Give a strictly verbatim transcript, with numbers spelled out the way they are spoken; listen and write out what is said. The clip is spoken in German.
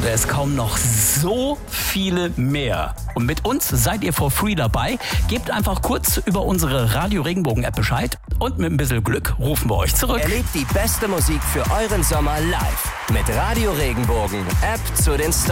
und es kommen noch so viele mehr. Und mit uns seid ihr for free dabei. Gebt einfach kurz über unsere Radio Regenbogen App Bescheid und mit ein bisschen Glück rufen wir euch zurück. Erlebt die beste Musik für euren Sommer live mit Radio Regenbogen, App zu den Stars.